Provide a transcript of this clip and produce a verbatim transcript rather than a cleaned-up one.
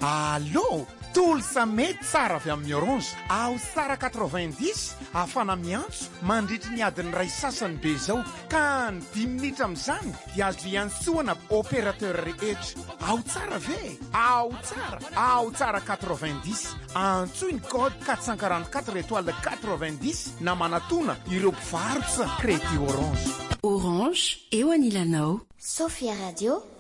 Allô, tolsa mety tsara avy amin'ny Orange. Ao tsara quatre-vingt-dix afana miantso mandritry ny adiny ray sasany be zao ka ny dimy minitra amin'izany dia azo iantsoana opérateur rehetra. Ao tsara ve? Ao tsara, ao tsara quatre-vingt-dix. Antsoy ny code quatre cent quarante-quatre étoile quatre-vingt-dix na manatona ireo mpivarotra crédit Orange. Orange, eo anilanao. Sophia Radio